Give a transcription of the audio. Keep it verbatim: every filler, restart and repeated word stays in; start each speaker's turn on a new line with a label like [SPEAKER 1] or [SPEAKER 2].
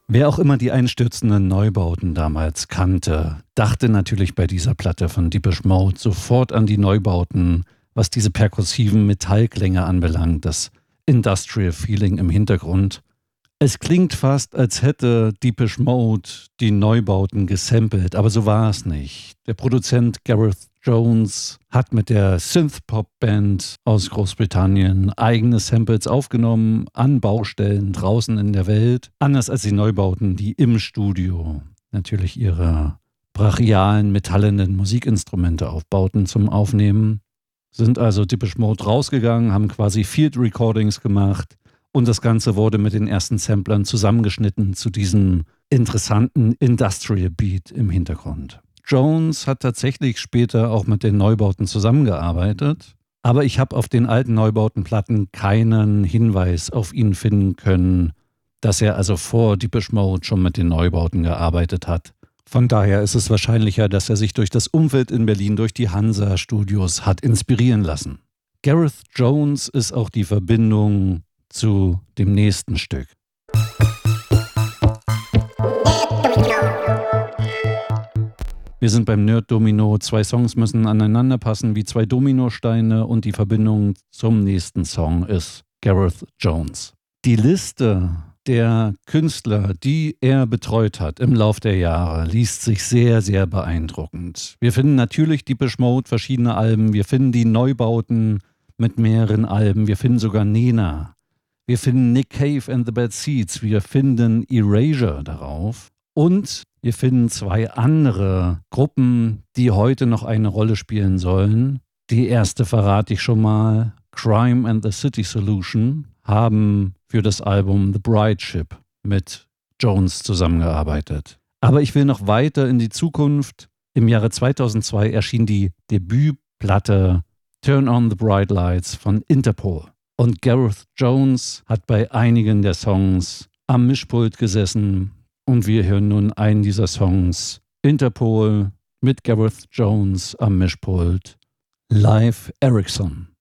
[SPEAKER 1] Wer auch immer die einstürzenden Neubauten damals kannte, dachte natürlich bei dieser Platte von Depeche Mode sofort an die Neubauten, was diese perkussiven Metallklänge anbelangt, das Industrial Feeling im Hintergrund. Es klingt fast, als hätte Depeche Mode die Neubauten gesampelt, aber so war es nicht. Der Produzent Gareth Jones hat mit der Synthpop-Band aus Großbritannien eigene Samples aufgenommen an Baustellen draußen in der Welt. Anders als die Neubauten, die im Studio natürlich ihre brachialen, metallenen Musikinstrumente aufbauten zum Aufnehmen. Sind also Depeche Mode rausgegangen, haben quasi Field Recordings gemacht und das Ganze wurde mit den ersten Samplern zusammengeschnitten zu diesem interessanten Industrial Beat im Hintergrund. Jones hat tatsächlich später auch mit den Neubauten zusammengearbeitet, aber ich habe auf den alten Neubautenplatten keinen Hinweis auf ihn finden können, dass er also vor Depeche Mode schon mit den Neubauten gearbeitet hat. Von daher ist es wahrscheinlicher, dass er sich durch das Umfeld in Berlin, durch die Hansa-Studios hat inspirieren lassen. Gareth Jones ist auch die Verbindung zu dem nächsten Stück. Wir sind beim Nerd-Domino. Zwei Songs müssen aneinander passen wie zwei Dominosteine und die Verbindung zum nächsten Song ist Gareth Jones. Die Liste der Künstler, die er betreut hat im Lauf der Jahre, liest sich sehr, sehr beeindruckend. Wir finden natürlich Depeche Mode, verschiedene Alben. Wir finden die Neubauten mit mehreren Alben. Wir finden sogar Nena. Wir finden Nick Cave and the Bad Seeds. Wir finden Erasure darauf. Und wir finden zwei andere Gruppen, die heute noch eine Rolle spielen sollen. Die erste verrate ich schon mal. Crime and the City Solution haben für das Album The Bride Ship mit Jones zusammengearbeitet. Aber ich will noch weiter in die Zukunft. Im Jahre zweitausendzwei erschien die Debütplatte Turn on the Bright Lights von Interpol. Und Gareth Jones hat bei einigen der Songs am Mischpult gesessen. Und wir hören nun einen dieser Songs. Interpol mit Gareth Jones am Mischpult. Live Erickson.